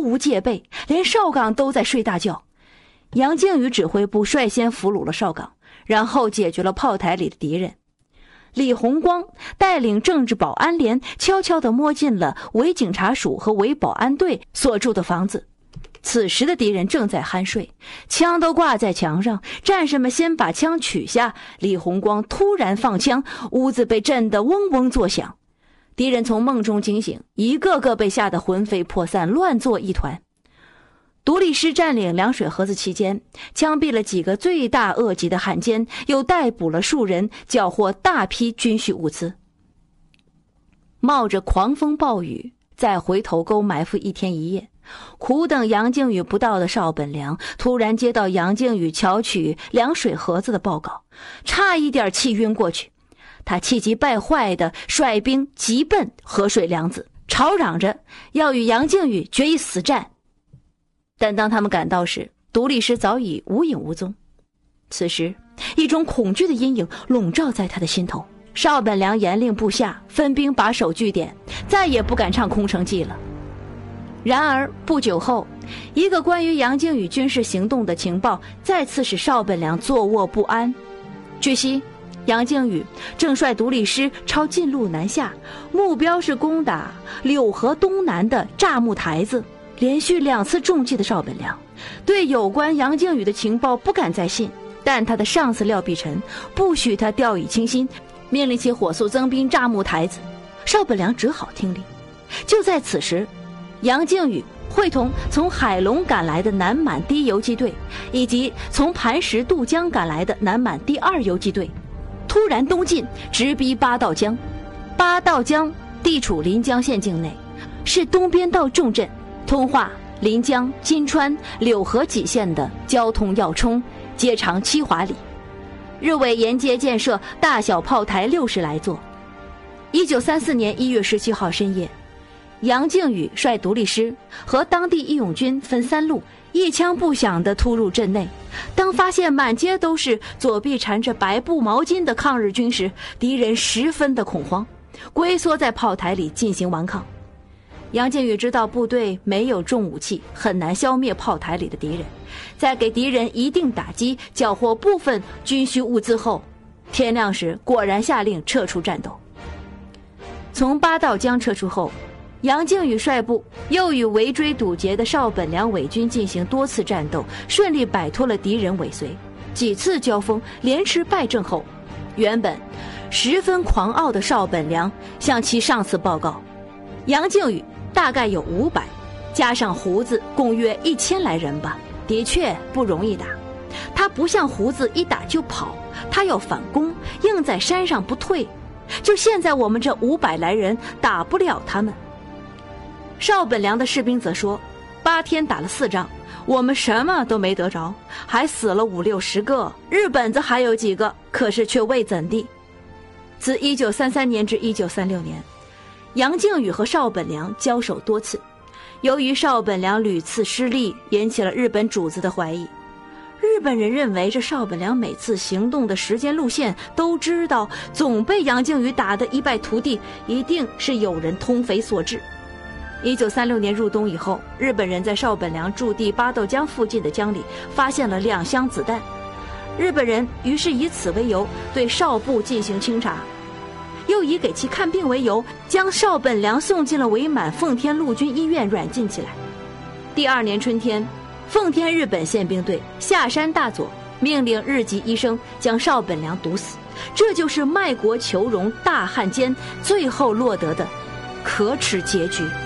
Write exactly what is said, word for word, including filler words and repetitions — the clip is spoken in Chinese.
无戒备，连邵岗都在睡大觉。杨靖宇指挥部率先俘虏了邵岗，然后解决了炮台里的敌人。李红光带领政治保安连悄悄地摸进了伪警察署和伪保安队所住的房子。此时的敌人正在酣睡，枪都挂在墙上，战士们先把枪取下。李红光突然放枪，屋子被震得嗡嗡作响。敌人从梦中惊醒，一个个被吓得魂飞魄散，乱作一团。独立师占领凉水河子期间，枪毙了几个罪大恶极的汉奸，又逮捕了数人，缴获大批军需物资。冒着狂风暴雨，在回头沟埋伏一天一夜，苦等杨靖宇不到的邵本良突然接到杨靖宇巧取凉水河子的报告，差一点气晕过去。他气急败坏地率兵急奔河水梁子，吵嚷着要与杨靖宇决一死战。但当他们赶到时，独立师早已无影无踪。此时一种恐惧的阴影笼罩在他的心头。邵本良严令部下分兵把守据点，再也不敢唱空城计了。然而不久后，一个关于杨靖宇军事行动的情报再次使邵本良坐卧不安。据悉，杨靖宇正率独立师抄近路南下，目标是攻打柳河东南的炸木台子。连续两次中计的邵本良对有关杨靖宇的情报不敢再信，但他的上司廖必臣不许他掉以轻心，命令其火速增兵炸木台子。邵本良只好听令。就在此时，杨靖宇会同从海龙赶来的南满第一游击队以及从磐石渡江赶来的南满第二游击队突然东进，直逼八道江。八道江地处临江县境内，是东边道重镇，通化、临江、金川、柳河几县的交通要冲，街长七华里。日伪沿街建设大小炮台六十来座。一九三四年一月十七号深夜，杨靖宇率独立师和当地义勇军分三路，一枪不响地突入镇内。当发现满街都是左臂缠着白布毛巾的抗日军时，敌人十分的恐慌，龟缩在炮台里进行顽抗。杨靖宇知道部队没有重武器，很难消灭炮台里的敌人，在给敌人一定打击，缴获部分军需物资后，天亮时果然下令撤出战斗。从八道江撤出后，杨靖宇率部又与围追堵截的邵本良伪军进行多次战斗，顺利摆脱了敌人尾随。几次交锋连吃败阵后，原本十分狂傲的邵本良向其上司报告，杨靖宇大概有五百，加上胡子共约一千来人吧，的确不容易打。他不像胡子一打就跑，他要反攻，硬在山上不退。就现在我们这五百来人打不了他们。邵本良的士兵则说，八天打了四仗，我们什么都没得着，还死了五六十个，日本子还有几个，可是却未怎地。自一九三三年至一九三六年，杨靖宇和邵本良交手多次，由于邵本良屡次失利，引起了日本主子的怀疑。日本人认为这邵本良每次行动的时间路线都知道，总被杨靖宇打得一败涂地，一定是有人通匪所致。一九三六年入冬以后，日本人在邵本良驻地八道江附近的江里发现了两箱子弹，日本人于是以此为由对邵部进行清查，又以给其看病为由，将邵本良送进了伪满奉天陆军医院软禁起来。第二年春天，奉天日本宪兵队下山大佐命令日籍医生将邵本良毒死，这就是卖国求荣大汉奸最后落得的可耻结局。